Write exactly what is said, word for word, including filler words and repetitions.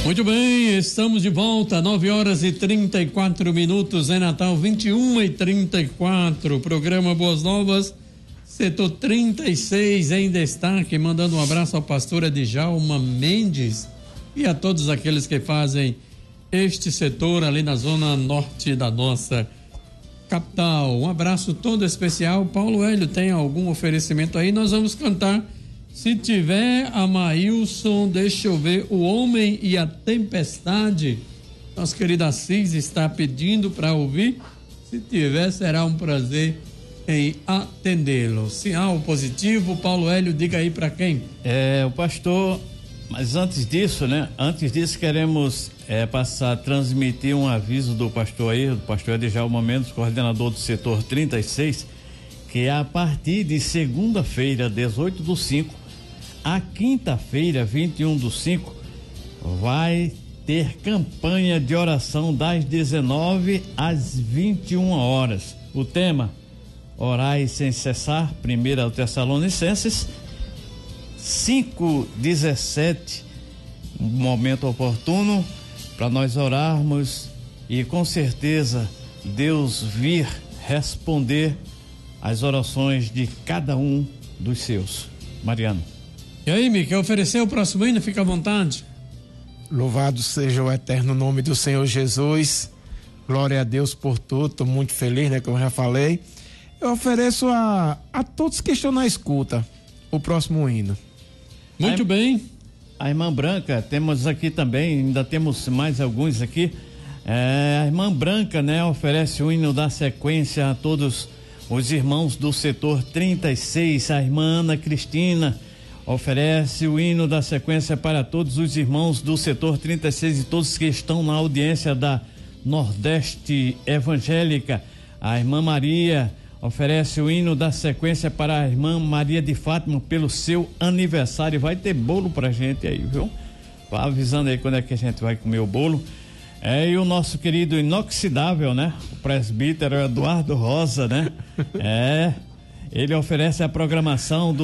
Muito bem, estamos de volta, nove horas e trinta e quatro minutos, é Natal, vinte e uma e trinta e quatro, programa Boas Novas, setor trinta e seis em destaque, mandando um abraço ao pastor Edjalma Mendes e a todos aqueles que fazem este setor ali na zona norte da nossa capital. Um abraço todo especial. Paulo Hélio, tem algum oferecimento aí? Nós vamos cantar, se tiver, a Maílson, deixa eu ver, O Homem e a Tempestade. Nossa querida Assis está pedindo para ouvir. Se tiver, será um prazer em atendê-lo. Sinal positivo, Paulo Hélio, diga aí para quem? É, o pastor, mas antes disso, né? Antes disso, queremos é, passar, transmitir um aviso do pastor aí, do pastor Edjalma Mendes, coordenador do setor trinta e seis, que a partir de segunda-feira, dezoito do cinco, a quinta-feira, vinte e um do cinco, vai ter campanha de oração das dezenove às vinte e uma horas. O tema: Orai sem cessar, primeira Tessalonicenses cinco, dezessete, um momento oportuno para nós orarmos e com certeza Deus vir responder as orações de cada um dos seus. Mariano. E aí, Mi, quer oferecer o próximo hino? Fica à vontade. Louvado seja o eterno nome do Senhor Jesus. Glória a Deus por tudo. Estou muito feliz, né? Como eu já falei. Eu ofereço a, a todos que estão na escuta o próximo hino. Muito a, bem. A irmã Branca, temos aqui também, ainda temos mais alguns aqui. É, a irmã Branca, né, oferece o hino da sequência a todos os irmãos do setor trinta e seis. A irmã Ana Cristina oferece o hino da sequência para todos os irmãos do setor trinta e seis e todos que estão na audiência da Nordeste Evangélica. A irmã Maria oferece o hino da sequência para a irmã Maria de Fátima pelo seu aniversário. Vai ter bolo pra gente aí, viu? Vá avisando aí quando é que a gente vai comer o bolo. É, e o nosso querido inoxidável, né? O presbítero Eduardo Rosa, né? É, ele oferece a programação do